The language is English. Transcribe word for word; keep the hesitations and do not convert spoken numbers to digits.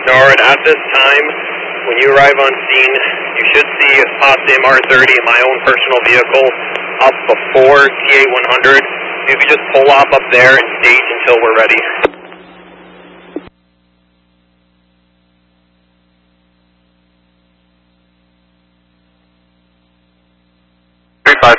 Norwood, at this time, when you arrive on scene, you should see Pasta M R thirty, my own personal vehicle, up before T A one hundred. You can just pull off up there and stage until we're ready. three five